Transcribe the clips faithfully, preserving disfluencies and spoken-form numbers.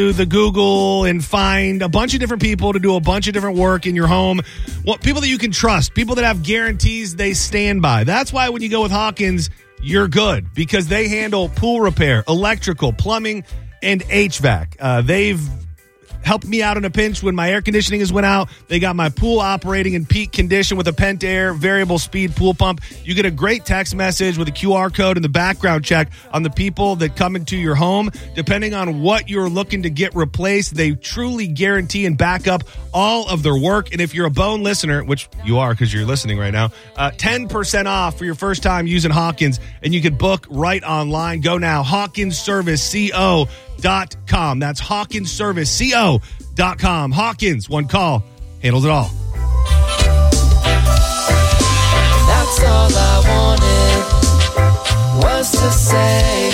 the Google and find a bunch of different people to do a bunch of different work in your home. What people that you can trust, people that have guarantees they stand by. That's why when you go with Hawkins, you're good because they handle pool repair, electrical, plumbing, and H V A C. Uh, they've helped me out in a pinch when my air conditioning has went out. They got my pool operating in peak condition with a Pentair variable speed pool pump. You get a great text message with a Q R code and the background check on the people that come into your home. Depending on what you're looking to get replaced, they truly guarantee and back up all of their work. And if you're a Bone listener, which you are because you're listening right now, uh, ten percent off for your first time using Hawkins, and you can book right online. Go now, Hawkins Service Co. Dot com. That's Hawkins Service Co. Dot com. Hawkins, one call, handles it all. That's all I wanted was to say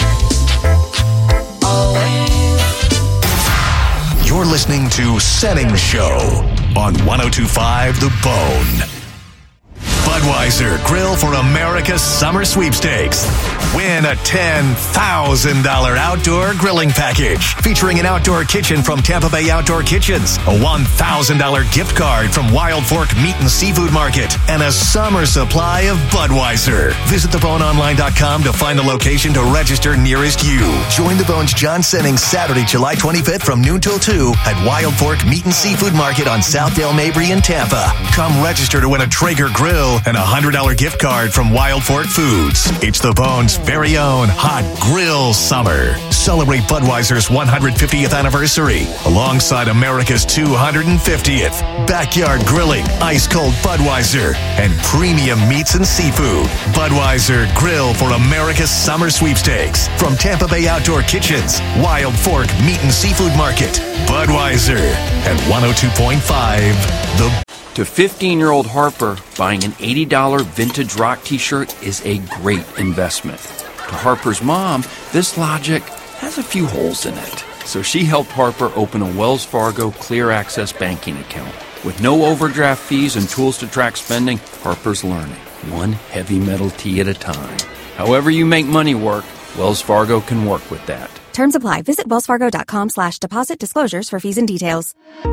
always. You're listening to Setting Show on one oh two point five The Bone. Budweiser Grill for America's Summer Sweepstakes. Win a ten thousand dollars outdoor grilling package featuring an outdoor kitchen from Tampa Bay Outdoor Kitchens, a one thousand dollars gift card from Wild Fork Meat and Seafood Market, and a summer supply of Budweiser. Visit the bone online dot com to find the location to register nearest you. Join the Bone's John Sennings Saturday, July twenty-fifth from noon till two at Wild Fork Meat and Seafood Market on Southdale Mabry in Tampa. Come register to win a Traeger grill and a one hundred dollars gift card from Wild Fork Foods. It's the Bone's very own hot grill summer. Celebrate Budweiser's one hundred fiftieth anniversary alongside America's two hundred fiftieth. Backyard grilling, ice-cold Budweiser, and premium meats and seafood. Budweiser Grill for America's Summer Sweepstakes. From Tampa Bay Outdoor Kitchens, Wild Fork Meat and Seafood Market, Budweiser, and one oh two point five The To fifteen-year-old Harper, buying an eighty dollars vintage rock t-shirt is a great investment. To Harper's mom, this logic has a few holes in it. So she helped Harper open a Wells Fargo Clear Access banking account. With no overdraft fees and tools to track spending, Harper's learning, one heavy metal tee at a time. However you make money work, Wells Fargo can work with that. Terms apply. Visit wellsfargo.com slash deposit disclosures for fees and details.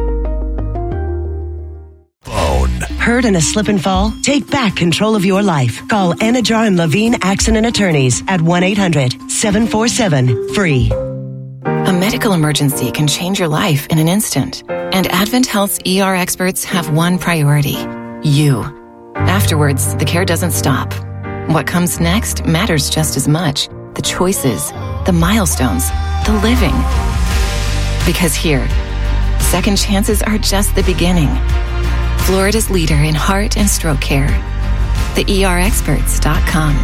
Bone. Hurt in a slip and fall? Take back control of your life. Call Anajar and Levine Accident Attorneys at one eight hundred seven four seven free. A medical emergency can change your life in an instant. And Advent Health's E R experts have one priority: you. Afterwards, the care doesn't stop. What comes next matters just as much. The choices, the milestones, the living. Because here, second chances are just the beginning. Florida's leader in heart and stroke care. the E R experts dot com.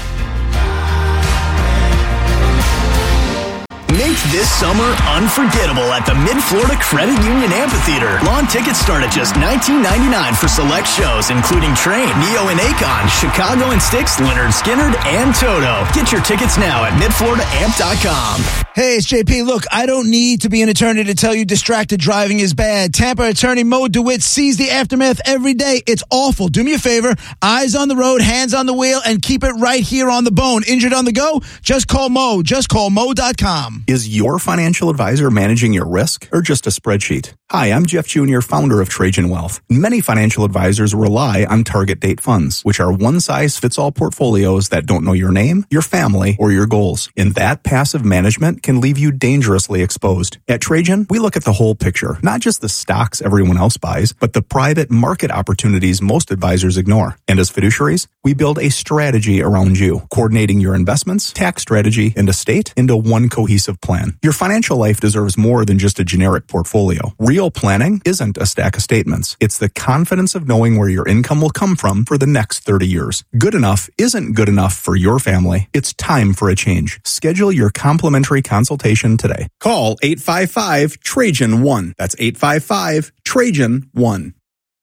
Make this summer unforgettable at the Mid-Florida Credit Union Amphitheater. Lawn tickets start at just nineteen ninety-nine for select shows, including Train, Neo and Akon, Chicago and Styx, Leonard Skinner, and Toto. Get your tickets now at mid florida amp dot com. Hey, it's J P. Look, I don't need to be an attorney to tell you distracted driving is bad. Tampa attorney Mo DeWitt sees the aftermath every day. It's awful. Do me a favor. Eyes on the road, hands on the wheel, and keep it right here on the Bone. Injured on the go? Just call Mo. Just call mo dot com. Is your financial advisor managing your risk or just a spreadsheet? Hi, I'm Jeff Junior, founder of Trajan Wealth. Many financial advisors rely on target date funds, which are one-size-fits-all portfolios that don't know your name, your family, or your goals. And that passive management can leave you dangerously exposed. At Trajan, we look at the whole picture, not just the stocks everyone else buys, but the private market opportunities most advisors ignore. And as fiduciaries, we build a strategy around you, coordinating your investments, tax strategy, and estate into one cohesive plan. Your financial life deserves more than just a generic portfolio. Real planning isn't a stack of statements. It's the confidence of knowing where your income will come from for the next thirty years. Good enough isn't good enough for your family. It's time for a change. Schedule your complimentary consultation today. Call eight five five Trajan one. That's eight five five Trajan one.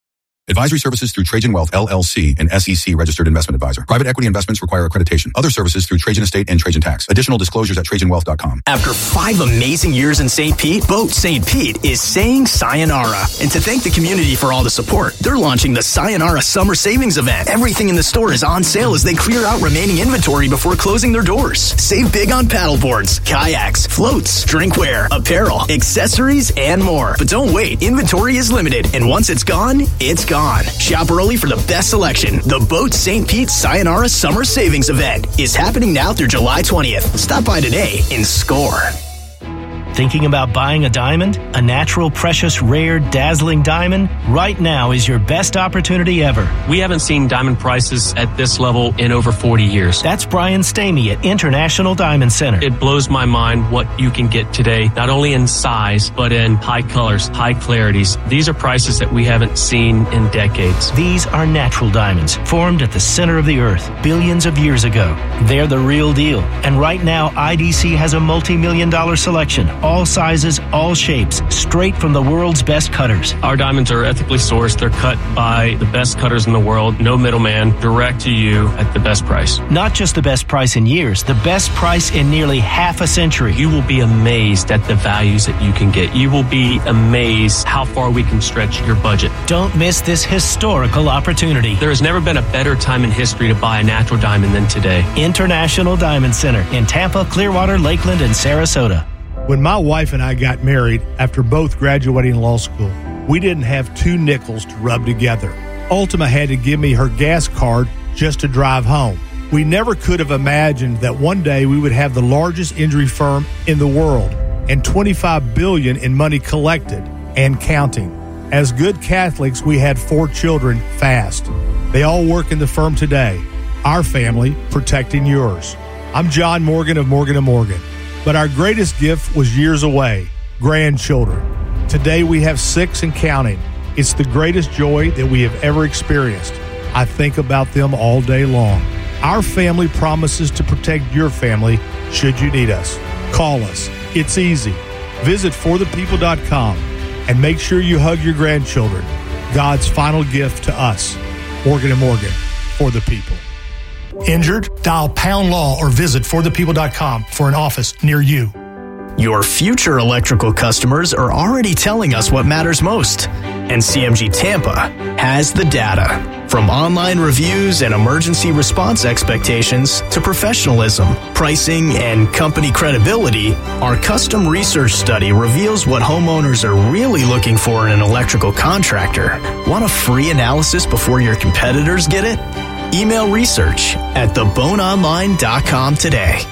Advisory services through Trajan Wealth, L L C, an S E C registered investment advisor. Private equity investments require accreditation. Other services through Trajan Estate and Trajan Tax. Additional disclosures at trajan wealth dot com. After five amazing years in Saint Pete, Boat Saint Pete is saying sayonara. And to thank the community for all the support, they're launching the Sayonara Summer Savings Event. Everything in the store is on sale as they clear out remaining inventory before closing their doors. Save big on paddleboards, kayaks, floats, drinkware, apparel, accessories, and more. But don't wait. Inventory is limited, and once it's gone, it's gone. Shop early for the best selection. The Boat Saint Pete Sayonara Summer Savings Event is happening now through July twentieth. Stop by today and score. Thinking about buying a diamond? A natural, precious, rare, dazzling diamond? Right now is your best opportunity ever. We haven't seen diamond prices at this level in over forty years. That's Brian Stamey at International Diamond Center. It blows my mind what you can get today, not only in size, but in high colors, high clarities. These are prices that we haven't seen in decades. These are natural diamonds, formed at the center of the earth billions of years ago. They're the real deal. And right now, I D C has a multi-million dollar selection. All sizes, all shapes, straight from the world's best cutters. Our diamonds are ethically sourced. They're cut by the best cutters in the world. No middleman, direct to you at the best price. Not just the best price in years, the best price in nearly half a century. You will be amazed at the values that you can get. You will be amazed how far we can stretch your budget. Don't miss this historical opportunity. There has never been a better time in history to buy a natural diamond than today. International Diamond Center in Tampa, Clearwater, Lakeland, and Sarasota. When my wife and I got married after both graduating law school, we didn't have two nickels to rub together. Ultima had to give me her gas card just to drive home. We never could have imagined that one day we would have the largest injury firm in the world and twenty-five billion dollars in money collected and counting. As good Catholics, we had four children fast. They all work in the firm today. Our family protecting yours. I'm John Morgan of Morgan and Morgan. But our greatest gift was years away, grandchildren. Today we have six and counting. It's the greatest joy that we have ever experienced. I think about them all day long. Our family promises to protect your family should you need us. Call us. It's easy. Visit for the people dot com and make sure you hug your grandchildren. God's final gift to us. Morgan and Morgan, for the people. Injured? Dial Pound Law or visit for the people dot com for an office near you. Your future electrical customers are already telling us what matters most. And C M G Tampa has the data. From online reviews and emergency response expectations to professionalism, pricing, and company credibility, our custom research study reveals what homeowners are really looking for in an electrical contractor. Want a free analysis before your competitors get it? Email research at the bone online dot com today.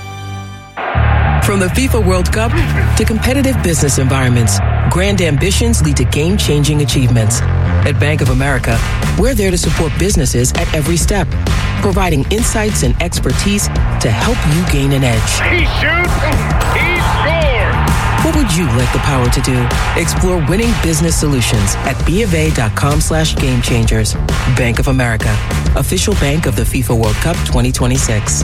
From the FIFA World Cup to competitive business environments, grand ambitions lead to game-changing achievements. At Bank of America, we're there to support businesses at every step, providing insights and expertise to help you gain an edge. He shoots, he scores! What would you like the power to do? Explore winning business solutions at BofA.com slash game changers. Bank of America, official bank of the FIFA World Cup twenty twenty-six.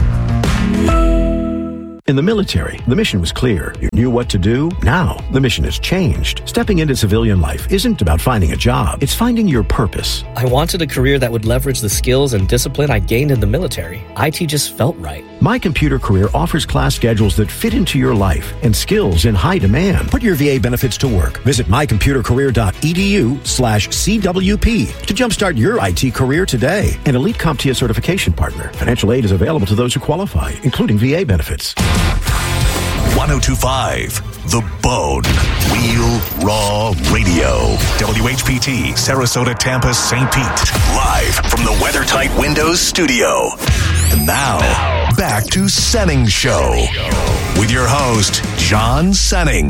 In the military, the mission was clear. You knew what to do. Now, the mission has changed. Stepping into civilian life isn't about finding a job. It's finding your purpose. I wanted a career that would leverage the skills and discipline I gained in the military. I T just felt right. My Computer Career offers class schedules that fit into your life and skills in high demand. Put your V A benefits to work. Visit my computer career dot e d u slash C W P to jumpstart your I T career today. An elite CompTIA certification partner. Financial aid is available to those who qualify, including V A benefits. one oh two point five The Bone. Real Raw Radio. W H P T, Sarasota, Tampa, Saint Pete. Live from the WeatherTight Windows studio. And now, back to Senning Show. With your host, John Senning.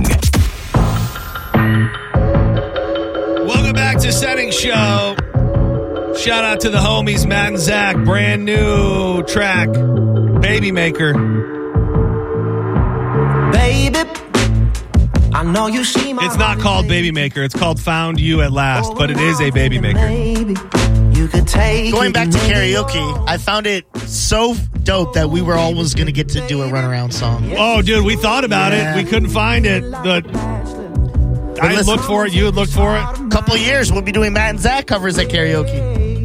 Welcome back to Senning Show. Shout out to the homies, Matt and Zach. Brand new track, Baby Maker. Baby, I know you see my It's not called Baby Maker. It's called Found You at Last, but it is a Baby Maker. You could take Going back to karaoke, I found it so dope that we were always going to get to do a runaround song. Oh, dude, we thought about yeah. it. We couldn't find it. But I look for it. You would look for it. Couple years, we'll be doing Matt and Zach covers at karaoke.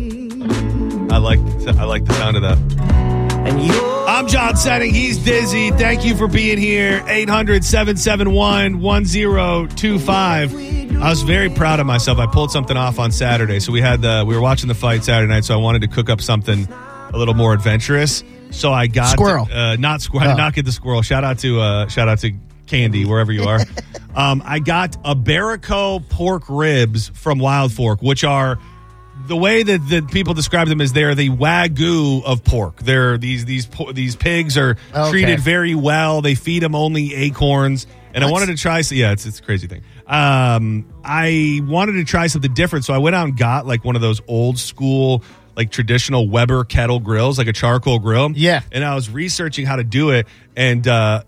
I like I like the sound of that. And you, I'm John Setting. He's Dizzy. Thank you for being here. eight hundred, seven seven one, one zero two five. I was very proud of myself. I pulled something off on Saturday. So we had the we were watching the fight Saturday night. So I wanted to cook up something a little more adventurous. So I got squirrel. Uh, not squirrel. I did not get the squirrel. Shout out to uh, shout out to Candy wherever you are. um, I got Iberico pork ribs from Wild Fork, which are. The way that, that people describe them is they're the Wagyu of pork. They're these these these pigs are okay. treated very well. They feed them only acorns. And What's, I wanted to try. Yeah, it's it's a crazy thing. Um, I wanted to try something different, so I went out and got like one of those old school, like traditional Weber kettle grills, like a charcoal grill. Yeah. And I was researching how to do it, and uh,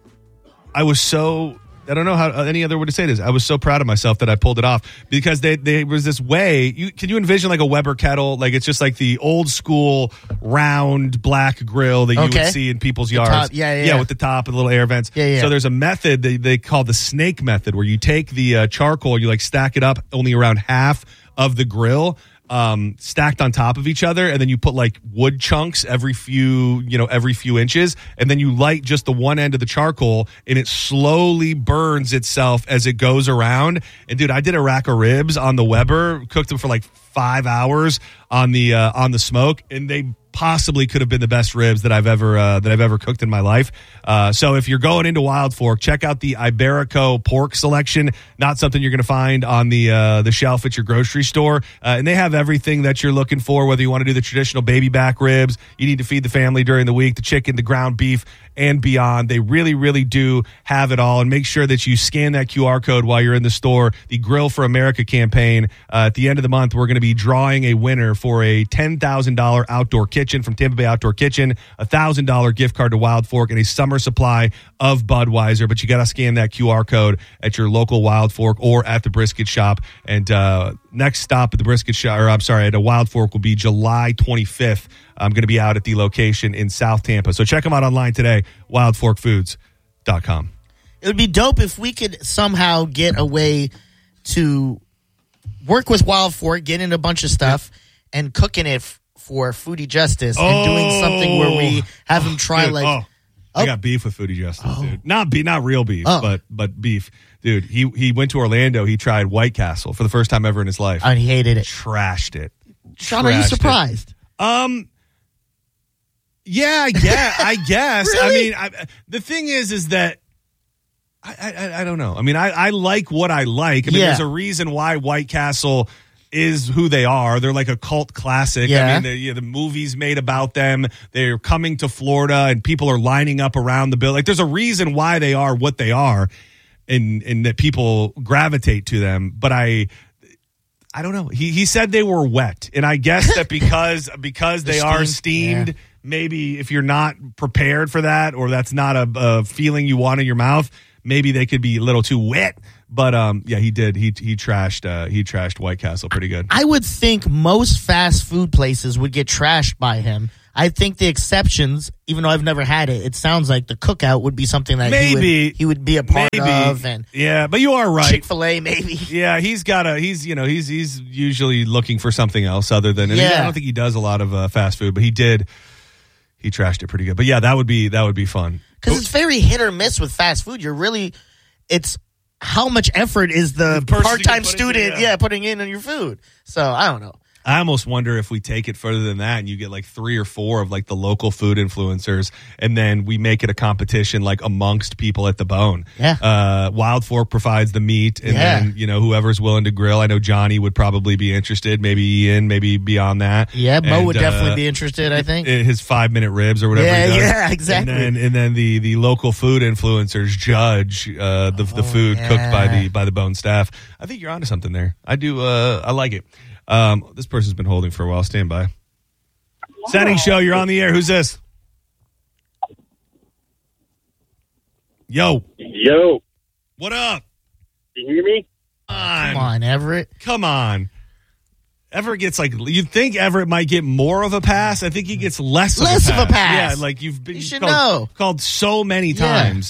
I was so. I don't know how any other way to say this. I was so proud of myself that I pulled it off because they, there was this way. You, can you envision like a Weber kettle? Like it's just like the old school round black grill that you okay. would see in people's the yards. Top, yeah, yeah, yeah, with the top and little air vents. Yeah, yeah. So there's a method that they call the snake method where you take the uh, charcoal, you like stack it up only around half of the grill. Um, stacked on top of each other, and then you put like wood chunks every few, you know, every few inches, and then you light just the one end of the charcoal, and it slowly burns itself as it goes around. And dude, I did a rack of ribs on the Weber, cooked them for like five hours on the uh, on the smoke, and they possibly could have been the best ribs that I've ever uh, that I've ever cooked in my life. Uh, so if you're going into Wild Fork, check out the Iberico pork selection. Not something you're going to find on the uh, the shelf at your grocery store. Uh, and they have everything that you're looking for, whether you want to do the traditional baby back ribs, you need to feed the family during the week, the chicken, the ground beef, and beyond. They really, really do have it all. And make sure that you scan that Q R code while you're in the store. The Grill for America campaign. Uh, at the end of the month, we're going to be drawing a winner for a ten thousand dollars outdoor kitchen from Tampa Bay Outdoor Kitchen, a one thousand dollars gift card to Wild Fork, and a summer supply of Budweiser. But you got to scan that Q R code at your local Wild Fork or at the brisket shop. And uh, next stop at the brisket shop, or I'm sorry, at a Wild Fork will be July twenty-fifth. I'm going to be out at the location in South Tampa. So check them out online today, wild fork foods dot com. It would be dope if we could somehow get a way to work with Wild Fork, get in a bunch of stuff, and cooking it f- for Foodie Justice oh. and doing something where we have him try dude, like... Oh. Oh. I got beef with Foodie Justice, oh. dude. Not be not real beef, oh. but but beef. Dude, he he went to Orlando. He tried White Castle for the first time ever in his life. And he hated it. Trashed it. Sean, Trashed are you surprised? It. Um... Yeah, yeah, I guess. Really? I mean, I, the thing is, is that I, I, I don't know. I mean, I, I like what I like. I mean, yeah. there's a reason why White Castle is who they are. They're like a cult classic. Yeah. I mean, the, yeah, the movies made about them. They're coming to Florida, and people are lining up around the building. Like, there's a reason why they are what they are, and and that people gravitate to them. But I. I don't know. He he said they were wet, and I guess that because because they steamed, are steamed, yeah. maybe if you're not prepared for that, or that's not a, a feeling you want in your mouth, maybe they could be a little too wet. But um, yeah, he did. He he trashed uh, he trashed White Castle pretty good. I would think most fast food places would get trashed by him. I think the exceptions, even though I've never had it, it sounds like the Cookout would be something that maybe he would, he would be a part maybe. of. And yeah, but you are right. Chick-fil-A, maybe. Yeah, he's got a he's you know he's he's usually looking for something else other than. And yeah. I don't think he does a lot of uh, fast food, but he did. He trashed it pretty good. But yeah, that would be that would be fun because it's very hit or miss with fast food. You're really, it's how much effort is the, the part-time student, into, yeah. yeah, putting in on your food. So I don't know. I almost wonder if we take it further than that and you get like three or four of like the local food influencers, and then we make it a competition like amongst people at the Bone. Yeah. Uh, Wild Fork provides the meat, and yeah. then, you know, whoever's willing to grill. I know Johnny would probably be interested, maybe Ian, maybe beyond that. Yeah, Mo and, would definitely uh, be interested, I think. His five minute ribs or whatever yeah, he does. Yeah, exactly. And then, and then the, the local food influencers judge uh, the, oh, the food yeah. cooked by the by the Bone staff. I think you're onto something there. I do. Uh, I like it. Um, this person's been holding for a while. Stand by. Wow. Setting show. You're on the air. Who's this? Yo. Yo. What up? Can you hear me? Come on, Come on Everett. Come on. Everett gets like, you'd think Everett might get more of a pass. I think he gets less, less of a pass. Of a pass. Yeah, like you've been you should called, know. called so many times.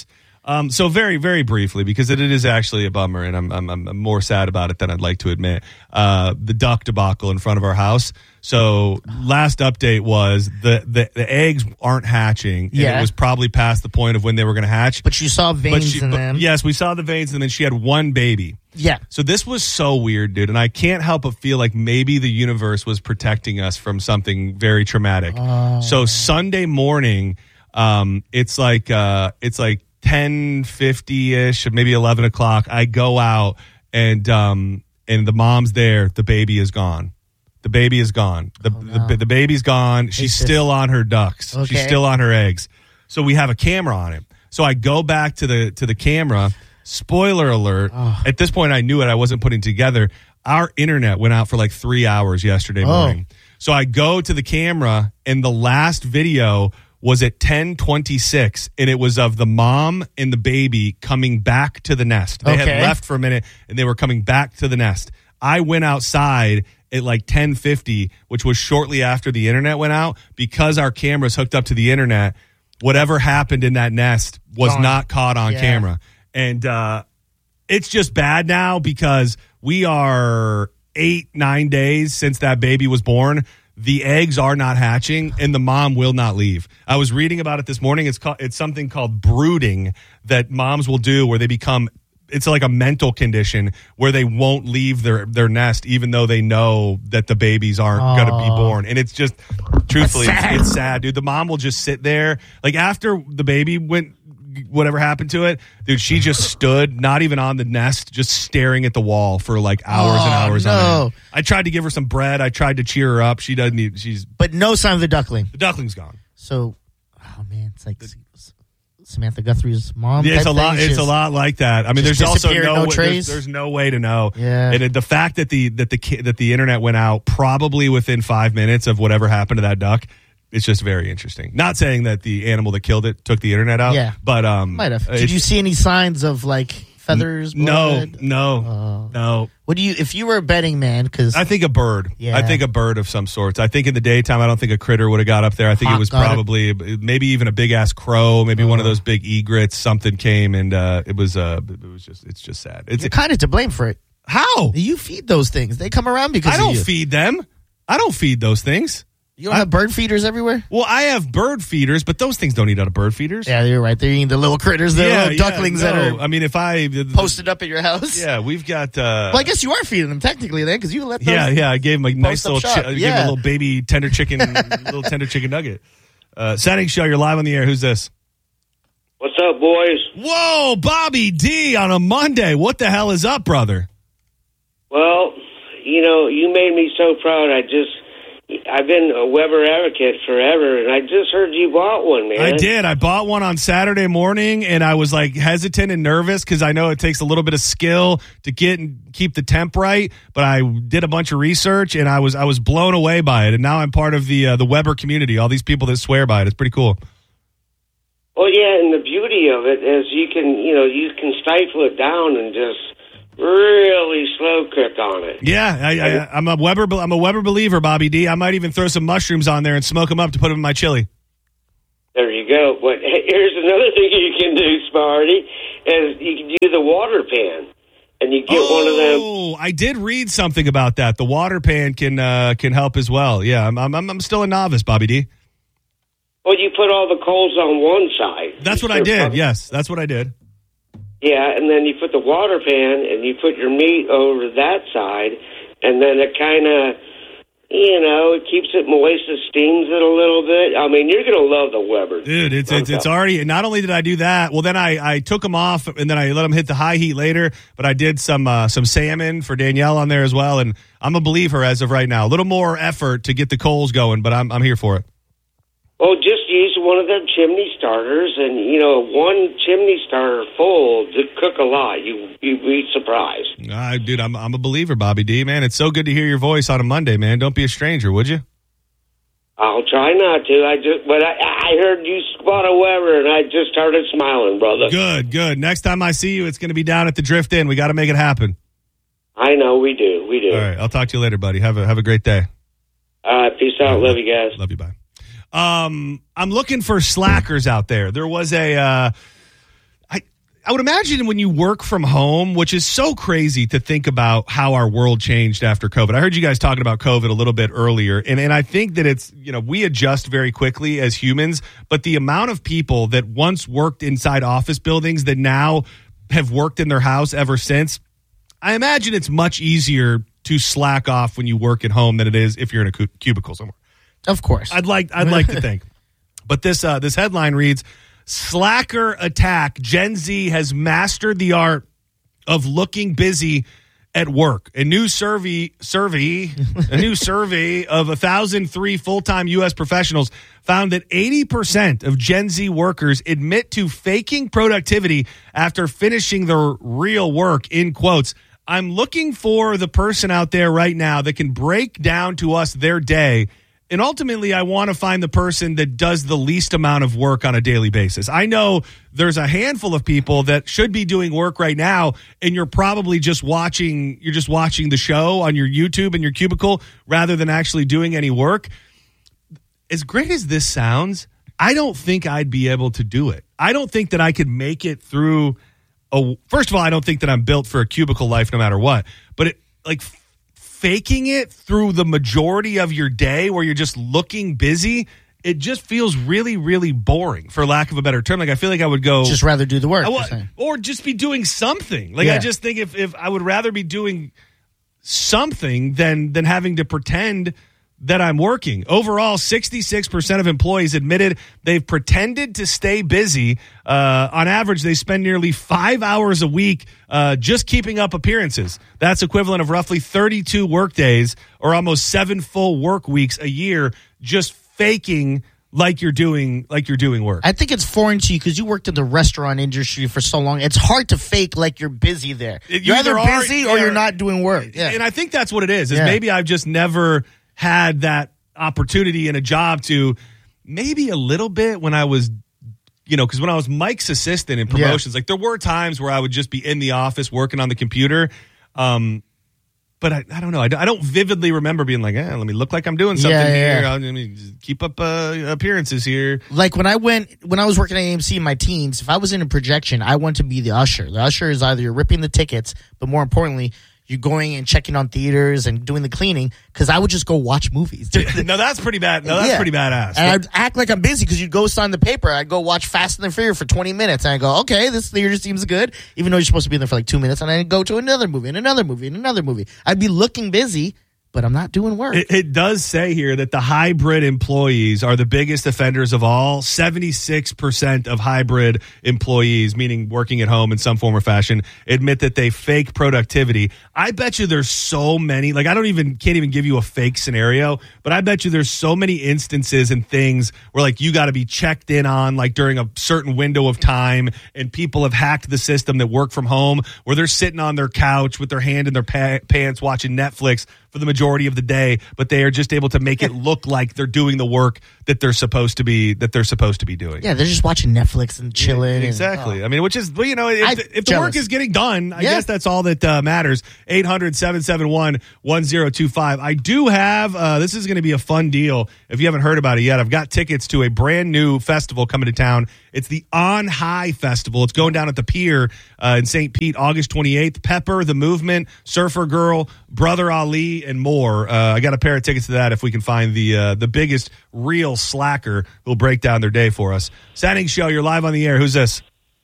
Um, so very, very briefly, because it, it is actually a bummer, and I'm, I'm I'm more sad about it than I'd like to admit. Uh, the duck debacle in front of our house. So last update was the, the, the eggs aren't hatching. And Yeah. it was probably past the point of when they were going to hatch. But you saw veins But she- in but- them. Yes, we saw the veins, and then she had one baby. Yeah. So this was so weird, dude, and I can't help but feel like maybe the universe was protecting us from something very traumatic. Oh. So Sunday morning, um, it's like uh, it's like ten fifty ish, maybe eleven o'clock. I go out and um, and the mom's there. The baby is gone. The baby is gone. The Oh, no. the, the baby's gone. She's It's just- still on her ducks. Okay. She's still on her eggs. So we have a camera on it. So I go back to the to the camera. Spoiler alert. Oh. At this point, I knew it. I wasn't putting together. Our internet went out for like three hours yesterday Oh. morning. So I go to the camera, and the last video was at ten twenty-six, and it was of the mom and the baby coming back to the nest. They Okay. had left for a minute, and they were coming back to the nest. I went outside at like ten fifty, which was shortly after the internet went out. Because our cameras hooked up to the internet, whatever happened in that nest was Gone. not caught on Yeah. camera. And uh, it's just bad now because we are eight, nine days since that baby was born. The eggs are not hatching, and the mom will not leave. I was reading about it this morning. It's called, it's something called brooding that moms will do, where they become. It's like a mental condition where they won't leave their, their nest, even though they know that the babies aren't going to be Aw. born. And it's just, truthfully, That's it's, sad. it's sad, dude. The mom will just sit there, like after the baby went. Whatever happened to it, dude, she just stood, not even on the nest, just staring at the wall for like hours and Oh, hours on no. end. I tried to give her some bread. I tried to cheer her up. She doesn't need, she's, But no sign of the duckling. the duckling's gone. So, oh man, it's like Samantha Guthrie's mom. Yeah, it's type a lot. thing. It's Just- a lot like that. I mean, just there's also disappeared, no, no way- trace? there's, there's no way to know. Yeah. And it, the fact that the that the ki- that the internet went out probably within five minutes of whatever happened to that duck, it's just very interesting. Not saying that the animal that killed it took the internet out. Yeah. but um, Might have. it's- Did you see any signs of like feathers? No, blood? no, no. What do you? If you were a betting man, because I think a bird. Yeah. I think a bird of some sorts. I think in the daytime, I don't think a critter would have got up there. I think Hawk it was got it. probably maybe even a big ass crow, maybe one of those big egrets. Something came and uh, it was uh, it was just it's just sad. It's you're kind of to blame for it. how You feed those things; they come around because I of don't you. feed them. I don't feed those things. You don't have bird feeders everywhere. Well, I have bird feeders, but those things don't eat out of bird feeders. Yeah, you're right. They're eating the little critters, the Yeah, little yeah, ducklings no. that are I mean, if I posted up at your house. yeah, we've got. Uh, Well, I guess you are feeding them technically then, because you let those. Yeah, yeah. I gave him a nice up little, shop. chi- I gave him Yeah. a little baby tender chicken, little tender chicken nugget. Uh, Setting show. You're live on the air. Who's this? What's up, boys? Whoa, Bobby D on a Monday. What the hell is up, brother? Well, you know, you made me so proud. I just, I've been a Weber advocate forever, and I just heard you bought one, man. I did. I bought one on Saturday morning, and I was like hesitant and nervous because I know it takes a little bit of skill to get and keep the temp right. But I did a bunch of research, and I was I was blown away by it. And now I'm part of the uh, the Weber community. All these people that swear by it. It's pretty cool. Well, yeah, and the beauty of it is you can, you know, you can stifle it down and just really slow cook on it. Yeah, I, I, I'm a Weber. I'm a Weber believer, Bobby D. I might even throw some mushrooms on there and smoke them up to put them in my chili. There you go. But hey, here's another thing you can do, Sparty, is you can do the water pan. And you get oh, one of them. Oh, I did read something about that. The water pan can uh, can help as well. Yeah, I'm, I'm I'm still a novice, Bobby D. Well, you put all the coals on one side. That's what I did. Yes, that's what I did. Yeah, and then you put the water pan and you put your meat over that side, and then it kind of, you know, it keeps it moist, it steams it a little bit. I mean, you're going to love the Weber. Dude, it's it's, it's already, not only did I do that, well, then I, I took them off, and then I let them hit the high heat later, but I did some uh, some salmon for Danielle on there as well, and I'm a believer as of right now. A little more effort to get the coals going, but I'm I'm here for it. Well, just use one of them chimney starters, and, you know, one chimney starter full to cook a lot. You, you'd be surprised. Uh, dude, I'm I'm a believer, Bobby D, man. It's so good to hear your voice on a Monday, man. Don't be a stranger, would you? I'll try not to. I just, but I, I heard you spot a Weber, and I just started smiling, brother. Good, good. Next time I see you, it's going to be down at the Drift Inn. We got to make it happen. I know, we do, we do. All right, I'll talk to you later, buddy. Have a have a great day. All right, peace out. Love you guys. Love you, bye. Um, I'm looking for slackers out there. There was a, uh, I, I would imagine when you work from home, which is so crazy to think about how our world changed after COVID. I heard you guys talking about COVID a little bit earlier, and, and I think that it's, you know, we adjust very quickly as humans, but the amount of people that once worked inside office buildings that now have worked in their house ever since, I imagine it's much easier to slack off when you work at home than it is if you're in a cu- cubicle somewhere. Of course. I'd like I'd like to think. But this uh, this headline reads, Slacker attack. Gen Z has mastered the art of looking busy at work. A new survey survey a new survey of one thousand three full-time U S professionals found that eighty percent of Gen Z workers admit to faking productivity after finishing their real work, in quotes. I'm looking for the person out there right now that can break down to us their day. And ultimately, I want to find the person that does the least amount of work on a daily basis. I know there's a handful of people that should be doing work right now, and you're probably just watching, you're just watching the show on your YouTube in your cubicle rather than actually doing any work. As great as this sounds, I don't think I'd be able to do it. I don't think that I could make it through a, first of all, I don't think that I'm built for a cubicle life no matter what, but it, like, faking it through the majority of your day where you're just looking busy, it just feels really, really boring, for lack of a better term. Like, I feel like I would go... Just rather do the work. I, or just be doing something. Like, yeah. I just think if, if I would rather be doing something than than having to pretend that I'm working. Overall, sixty-six percent of employees admitted they've pretended to stay busy. Uh, on average, they spend nearly five hours a week uh, just keeping up appearances. That's equivalent of roughly thirty-two work days or almost seven full work weeks a year just faking like you're doing like you're doing work. I think it's foreign to you because you worked in the restaurant industry for so long. It's hard to fake like you're busy there. It, you're either are, busy or you're not doing work. Yeah. And I think that's what it is, is Yeah. maybe I've just never had that opportunity in a job to maybe a little bit when I was, you know, because when I was Mike's assistant in promotions, Yeah. like there were times where I would just be in the office working on the computer. Um, but I, I don't know. I, I don't vividly remember being like, eh, let me look like I'm doing something Yeah, yeah, here. yeah. I'll, let me just keep up uh, appearances here. Like when I went, when I was working at A M C in my teens, if I was in a projection, I wanted to be the usher. The usher is either you're ripping the tickets, but more importantly, you're going and checking on theaters and doing the cleaning, because I would just go watch movies. No, that's pretty bad. No, that's Yeah. pretty badass. And I'd act like I'm busy because you'd go sign the paper. I'd go watch Fast and the Furious for twenty minutes. And I go, okay, this theater seems good, even though you're supposed to be there for like two minutes. And I'd go to another movie and another movie and another movie. I'd be looking busy, but I'm not doing work. It, it does say here that the hybrid employees are the biggest offenders of all. seventy-six percent of hybrid employees, meaning working at home in some form or fashion, admit that they fake productivity. I bet you there's so many, like I don't even, can't even give you a fake scenario, but I bet you there's so many instances and things where like you got to be checked in on like during a certain window of time, and people have hacked the system that work from home where they're sitting on their couch with their hand in their pa- pants watching Netflix for the majority of the day, but they are just able to make it look like they're doing the work that they're supposed to be that they're supposed to be doing. Yeah, they're just watching Netflix and chilling. Yeah, exactly. And, oh. I mean, which is, well, you know, if, I- if the jealous. work is getting done, I Yeah. guess that's all that uh, matters. eight hundred, seven seven one, one zero two five. I do have, uh, this is going to be a fun deal. If you haven't heard about it yet, I've got tickets to a brand new festival coming to town. It's the On High Festival. It's going down at the pier uh, in Saint Pete, August twenty-eighth. Pepper, The Movement, Surfer Girl, Brother Ali, and more. Uh, I got a pair of tickets to that if we can find the uh, the biggest real slacker who'll break down their day for us. Setting Show, you're live on the air. Who's this?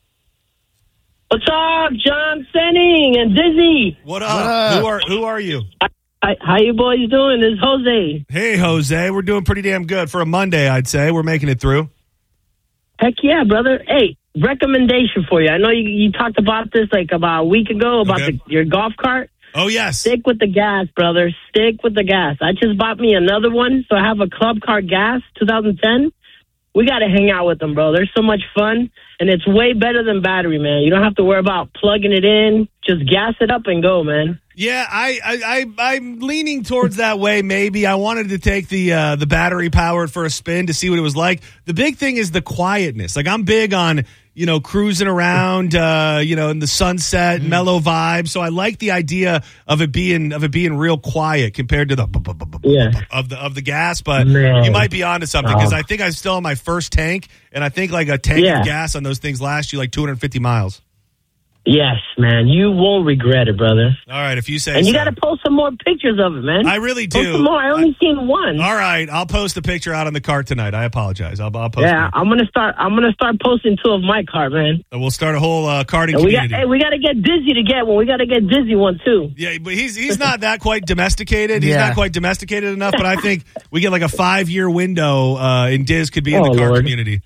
What's up, John Senning and Dizzy? What up? Who are who are you? Hi, how you boys doing? This is Jose. Hey, Jose. We're doing pretty damn good for a Monday, I'd say. We're making it through. Heck yeah, brother. Hey, recommendation for you. I know you, you talked about this like about a week ago about Okay. the, your golf cart. Oh, yes. Stick with the gas, brother. Stick with the gas. I just bought me another one, so I have a Club Car Gas twenty ten. We got to hang out with them, bro. They're so much fun, and it's way better than battery, man. You don't have to worry about plugging it in. Just gas it up and go, man. Yeah, I, I, I, I'm leaning towards that way, maybe. I wanted to take the uh, the battery powered for a spin to see what it was like. The big thing is the quietness. Like, I'm big on, you know, cruising around, uh, you know, in the sunset, mellow vibe. So I like the idea of it being of it being real quiet compared to the bu- bu- bu- bu- Yeah. of the of the gas. But Man. you might be onto something because Oh. I think I'm still on my first tank, and I think like a tank Yeah. of gas on those things lasts you like two hundred fifty miles. Yes, man. You won't regret it, brother. All right, if you say And you so. got to post some more pictures of it, man. I really do. Post some more. I only seen one. All right, I'll post a picture out on the cart tonight. I apologize. I'll, I'll post Yeah, it. I'm gonna start. I'm gonna start posting two of my cart, man. And we'll start a whole uh, carting And we got. community. Hey, we got to get Dizzy to get one. We got to get Dizzy one too. Yeah, but he's he's not that quite domesticated. He's Yeah. not quite domesticated enough. But I think we get like a five year window, uh, and Diz could be in Oh, the car Lord. community.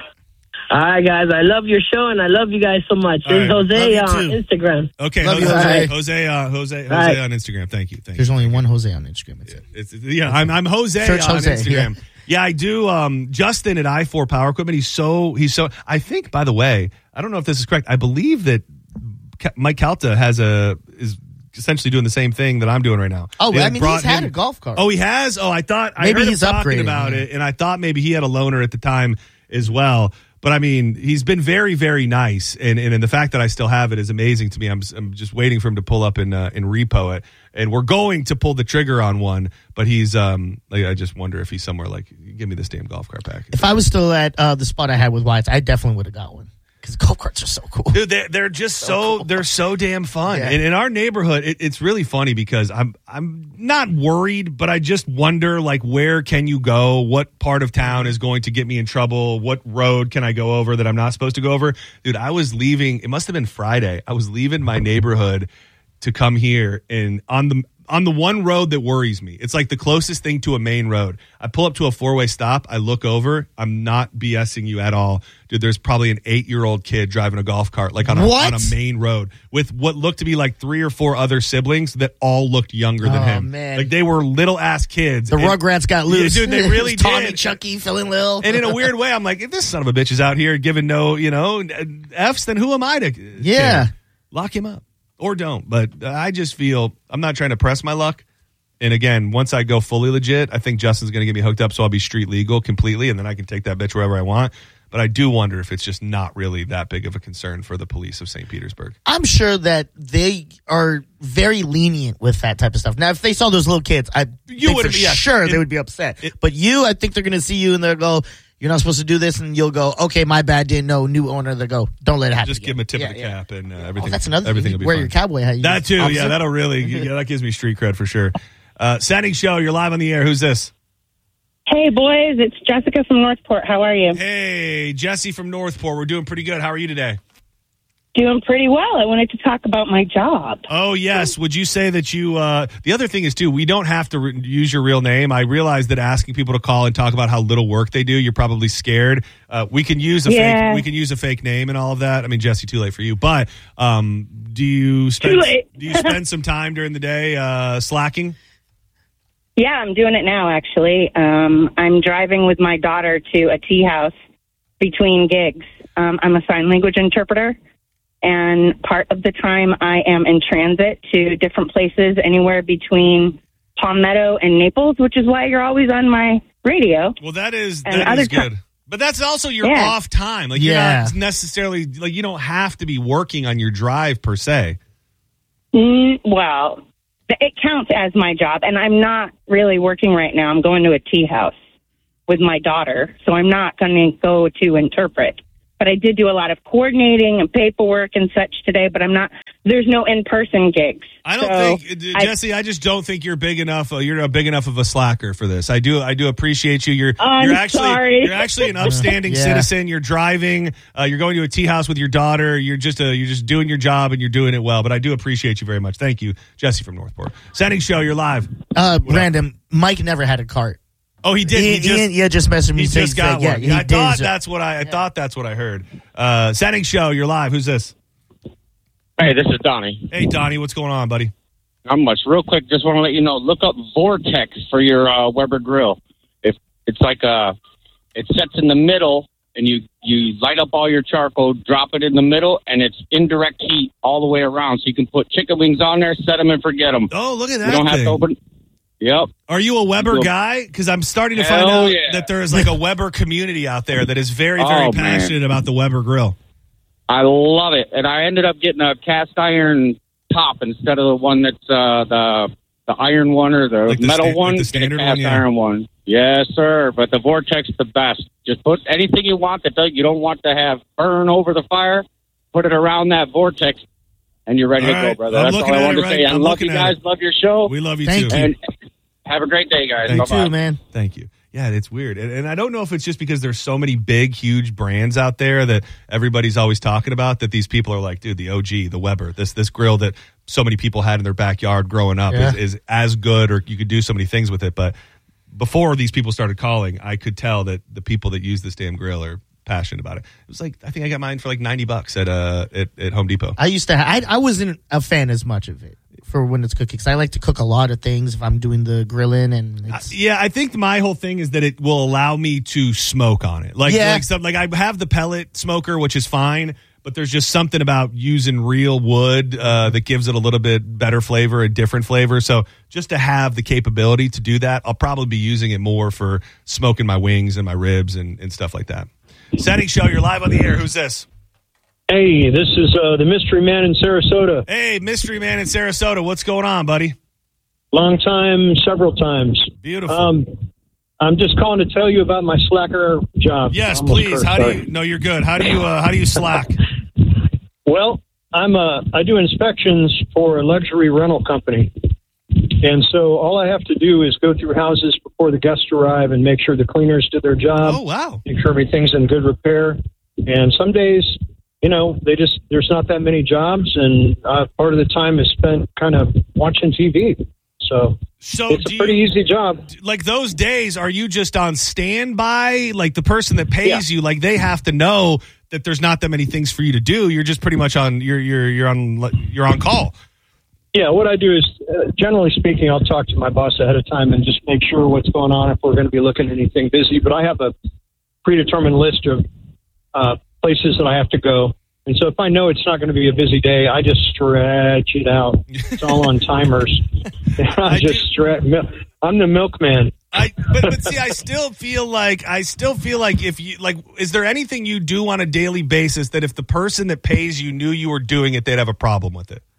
All right, guys. I love your show and I love you guys so much. All This is right. Jose Love on you too. Instagram. Okay, Love Jose, you, Jose. Jose, uh, Jose, Jose All right. on Instagram. Thank you, thank you. There's only one Jose on Instagram. It's It's, yeah, I'm I'm Jose Search on Jose, Instagram. yeah. Yeah. I do. Um, Justin at I four Power Equipment. He's so he's so. I think, by the way, I don't know if this is correct. I believe that Ka- Mike Calta has a is essentially doing the same thing that I'm doing right now. Oh, They I mean, brought he's had him- a golf cart. Oh, he has. Oh, I thought I Maybe heard he's him talking upgrading, about yeah. it, and I thought maybe he had a loaner at the time as well. But I mean, he's been very, very nice, and, and and the fact that I still have it is amazing to me. I'm I'm just waiting for him to pull up and uh, and repo it, and we're going to pull the trigger on one. But he's um, like, I just wonder if he's somewhere like, give me this damn golf cart package. If I was still at uh, the spot I had with Wyatt's, I definitely would have got one. Because golf carts are so cool. Dude, they're, they're just so, they're so damn fun. Yeah. And in our neighborhood, it, it's really funny because I'm I'm not worried, but I just wonder, like, where can you go? What part of town is going to get me in trouble? What road can I go over that I'm not supposed to go over? Dude, I was leaving. It must have been Friday. I was leaving my neighborhood to come here, and on the on the one road that worries me, it's like the closest thing to a main road. I pull up to a four-way stop. I look over. I'm not BSing you at all. Dude, there's probably an eight-year-old kid driving a golf cart like on a, What? on a main road with what looked to be like three or four other siblings that all looked younger than Oh, him. man. Like they were little-ass kids. The And- Rugrats got loose. Yeah, dude, they really Tommy, did. Chucky, Phil and Lil. And in a weird way, I'm like, if this son of a bitch is out here giving no, you know, F's, then who am I to Yeah. to lock him up? Or don't. But I just feel, I'm not trying to press my luck. And again, once I go fully legit, I think Justin's going to get me hooked up so I'll be street legal completely, and then I can take that bitch wherever I want. But I do wonder if it's just not really that big of a concern for the police of Saint Petersburg. I'm sure that they are very lenient with that type of stuff. Now, if they saw those little kids, I You think would- for yeah. sure It- they would be upset. but you, I think they're going to see you and they'll go, you're not supposed to do this, and you'll go, okay, my bad, didn't know, new owner. They go, don't let it happen. Just give him a tip Yeah, of the yeah. cap, and uh, everything. Oh, that's another thing. Everything You will be wear fine. your cowboy hat. You That too, opposite. yeah, that'll really, yeah, that gives me street cred for sure. Uh, Setting Show, you're live on the air. Who's this? Hey, boys, it's Jessica from Northport. How are you? Hey, Jesse from Northport. We're doing pretty good. How are you today? Doing pretty well. I wanted to talk about my job. Oh, yes. Would you say that you, uh, the other thing is, too, we don't have to re- use your real name. I realize that asking people to call and talk about how little work they do, you're probably scared. Uh, we can use a Yeah. fake, we can use a fake name and all of that. I mean, Jesse, too late for you. But um, do you spend, Too late. do you spend some time during the day uh, slacking? Yeah, I'm doing it now, actually. Um, I'm driving with my daughter to a tea house between gigs. Um, I'm a sign language interpreter, and part of the time I am in transit to different places, anywhere between Palmetto and Naples, which is why you're always on my radio. Well, that is And that other is ti- good. But that's also your Yeah. off time. Like Yeah. you're not necessarily like you don't have to be working on your drive per se. Mm, well, it counts as my job, and I'm not really working right now. I'm going to a tea house with my daughter, so I'm not going to go to interpret. But I did do a lot of coordinating and paperwork and such today, but I'm not, there's no in-person gigs. I don't So think I- Jesse. I just don't think you're big enough. Uh, you're a big enough of a slacker for this. I do. I do appreciate you. You're. I'm you're actually. sorry. You're actually an upstanding Yeah. citizen. You're driving. Uh, you're going to a tea house with your daughter. You're just. A, you're just doing your job and you're doing it well. But I do appreciate you very much. Thank you, Jesse from Northport. Setting Show. You're live. Uh, random. Mike never had a cart. Oh, he did. He, Ian, just. Ian, yeah, just messaged me. he saying- just got yeah, one. he I did. thought that's what I. I thought that's what I heard. Uh, Setting Show. You're live. Who's this? Hey, this is Donnie. Hey, Donnie. What's going on, buddy? Not much. Real quick, just want to let you know, look up Vortex for your uh, Weber grill. If it's like a, it sets in the middle, and you you light up all your charcoal, drop it in the middle, and it's indirect heat all the way around. So you can put chicken wings on there, set them, and forget them. Oh, look at that You don't have thing. to open. Yep. Are you a Weber Well, guy? Because I'm starting to find hell out yeah. that there is like a Weber community out there that is very, very Oh, man. passionate about the Weber grill. I love it, and I ended up getting a cast iron top instead of the one that's uh, the the iron one or the Like the metal sta- like one. the Get a standard cast one, yeah. iron one. Yes, sir. But the Vortex the best. Just put anything you want that does- you don't want to have burn over the fire. put it around that vortex, and you're ready All to right. go, brother. I'm That's looking all I at wanted it to right- say. I I'm love looking you at guys. it. Love your show. We love you Thank too. And have a great day, guys. Thank Bye-bye. you, man. Thank you. Yeah, it's weird. And, and I don't know if it's just because there's so many big, huge brands out there that everybody's always talking about that these people are like, dude, the O G, the Weber, this this grill that so many people had in their backyard growing up Yeah. is, is as good, or you could do so many things with it. But before these people started calling, I could tell that the people that use this damn grill are passionate about it. It was like, I think I got mine for like ninety bucks at uh at, at Home Depot. I used to. Ha- I I wasn't a fan as much of it for when it's cooking because I like to cook a lot of things if I'm doing the grilling and it's, Yeah, I think my whole thing is that it will allow me to smoke on it. Like, Yeah. like, some, like I have the pellet smoker, which is fine, but there's just something about using real wood uh, that gives it a little bit better flavor, a different flavor. So just to have the capability to do that, I'll probably be using it more for smoking my wings and my ribs and, and stuff like that. Setting Show, you're live on the air. Who's this? Hey, this is uh, the Mystery Man in Sarasota. Hey, Mystery Man in Sarasota. What's going on, buddy? Long time, several times. Beautiful. Um, I'm just calling to tell you about my slacker job. Yes, Almost please. cursed, How do sorry. you? No, you're good. How do you? Uh, how do you slack? Well, I'm a, I do inspections for a luxury rental company. And so all I have to do is go through houses before the guests arrive and make sure the cleaners did their job. Oh, wow. Make sure everything's in good repair. And some days, you know, they just, there's not that many jobs. And uh, part of the time is spent kind of watching T V. So, So it's a pretty easy job. Like those days, are you just on standby? Like the person that pays you, like they have to know that there's not that many things for you to do. You're just pretty much on. You're you're you're on you're on call. Yeah, what I do is, uh, generally speaking, I'll talk to my boss ahead of time and just make sure what's going on if we're going to be looking at anything busy. But I have a predetermined list of uh, places that I have to go. And so if I know it's not going to be a busy day, I just stretch it out. It's all on timers. I just stretch. I'm the milkman. I but, but see, I still feel like I still feel like if you like, is there anything you do on a daily basis that if the person that pays you knew you were doing it, they'd have a problem with it?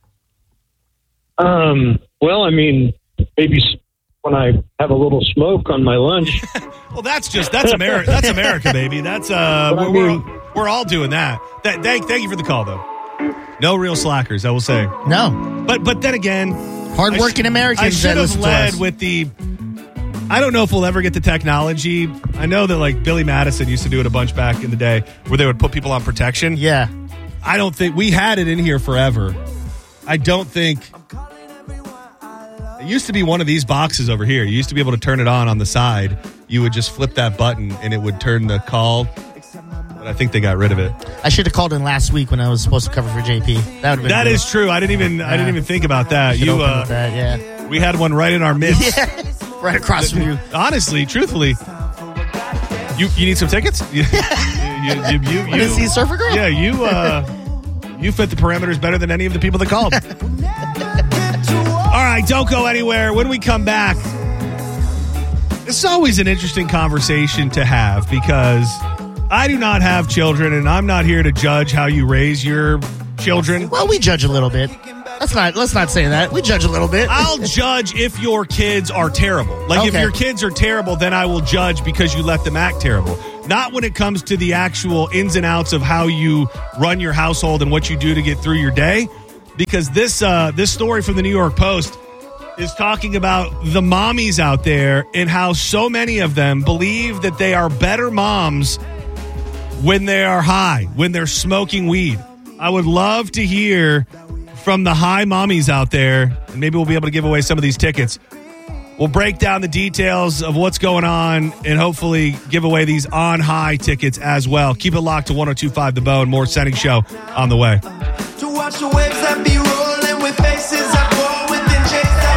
Um. Well, I mean, maybe s- when I have a little smoke on my lunch. Well, that's just that's America. That's America, baby. That's uh, But I we're, mean- we're we're all doing that. That thank thank you for the call, though. No real slackers, I will say. No, but but then again, hardworking I sh- Americans I that should have listen to led us. with the. I don't know if we'll ever get the technology. I know that like Billy Madison used to do it a bunch back in the day, where they would put people on protection. Yeah, I don't think we had it in here forever. I don't think. It used to be one of these boxes over here. You used to be able to turn it on on the side. You would just flip that button and it would turn the call. But I think they got rid of it. I should have called in last week when I was supposed to cover for J P. That would have been That good. is true. I didn't even. I didn't even think about that. Should You. open Uh, with that, yeah. We had one right in our midst. Right across from you. Honestly, truthfully, you you need some tickets. You, you, you, you, you, Wanna see Surfer Girl? Yeah, you. Uh, you fit the parameters better than any of the people that called. All right, don't go anywhere. When we come back, it's always an interesting conversation to have because I do not have children, and I'm not here to judge how you raise your children. Well, we judge a little bit. Let's not let's not say that. We judge a little bit. I'll judge if your kids are terrible. Like if Okay. your kids are terrible, then I will judge because you let them act terrible. Not when it comes to the actual ins and outs of how you run your household and what you do to get through your day. Because this uh, this story from the New York Post is talking about the mommies out there and how so many of them believe that they are better moms when they are high, when they're smoking weed. I would love to hear from the high mommies out there, and maybe we'll be able to give away some of these tickets. We'll break down the details of what's going on and hopefully give away these on high tickets as well. Keep it locked to one oh two point five The Bone. More Setting Show on the way. To watch the waves that be rolling with faces I go with and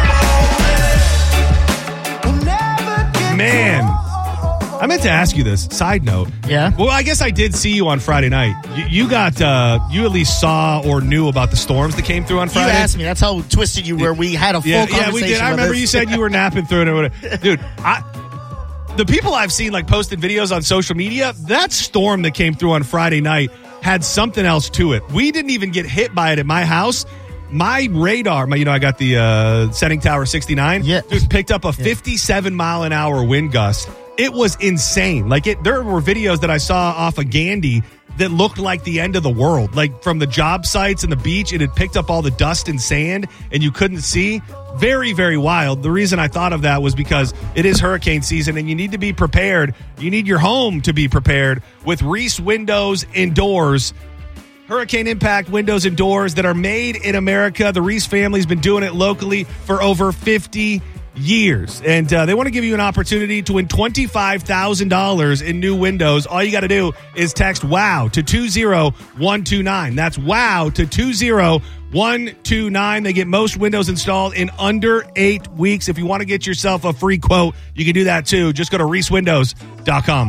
chase that Man, I meant to ask you this. Side note. Yeah? Well, I guess I did see you on Friday night. You, you got, uh, you at least saw or knew about the storms that came through on You Friday. asked me. That's how twisted you were. We had a full Yeah, conversation. yeah, we did. I about remember this. you said you were napping through it. Or whatever. Dude, I, the people I've seen like posted videos on social media, that storm that came through on Friday night had something else to it. We didn't even get hit by it at my house. My radar, my, you know, I got the uh, Setting Tower sixty-nine. Yeah. Dude, picked up a fifty-seven mile an hour wind gust. It was insane. Like it, there were videos that I saw off of Gandy that looked like the end of the world. Like from the job sites and the beach, it had picked up all the dust and sand and you couldn't see. Very, very wild. The reason I thought of that was because it is hurricane season and you need to be prepared. You need your home to be prepared with Reese Windows and Doors. Hurricane impact windows and doors that are made in America. The Reese family's been doing it locally for over fifty years. And uh, they want to give you an opportunity to win twenty-five thousand dollars in new windows. All you got to do is text WOW to two zero one two nine. That's WOW to two zero one two nine. They get most windows installed in under eight weeks. If you want to get yourself a free quote, you can do that too. Just go to reese windows dot com.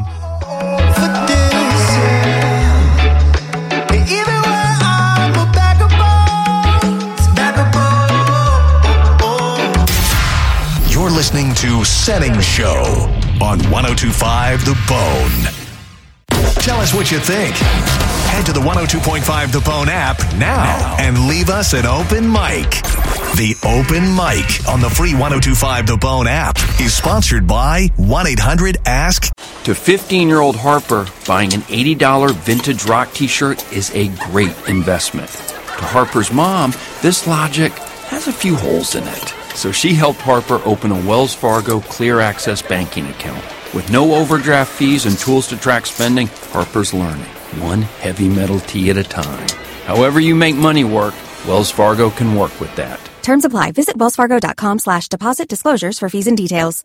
You're listening to Setting Show on one oh two point five The Bone. Tell us what you think. Head to the one oh two point five The Bone app now and leave us an open mic. The Open Mic on the free one oh two point five The Bone app is sponsored by one eight hundred ask. To fifteen-year-old Harper, buying an eighty dollars vintage rock t-shirt is a great investment. To Harper's mom, this logic has a few holes in it. So she helped Harper open a Wells Fargo Clear Access banking account. With no overdraft fees and tools to track spending, Harper's learning, one heavy metal tee at a time. However you make money work, Wells Fargo can work with that. Terms apply. Visit wellsfargo.com slash deposit disclosures for fees and details.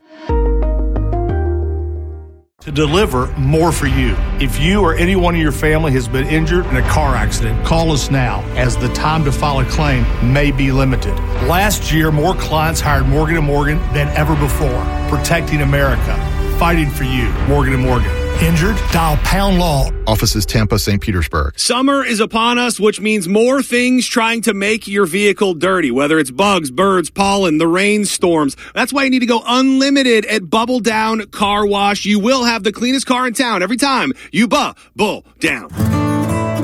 To deliver more for you. If you or anyone in your family has been injured in a car accident, call us now, as the time to file a claim may be limited. Last year, more clients hired Morgan and Morgan than ever before, protecting America, fighting for you. Morgan and Morgan. Injured? Dial pound law. Offices Tampa, Saint Petersburg. Summer is upon us, which means more things trying to make your vehicle dirty, whether it's bugs, birds, pollen, the rainstorms. That's why you need to go unlimited at Bubble Down Car Wash. You will have the cleanest car in town every time you bubble down.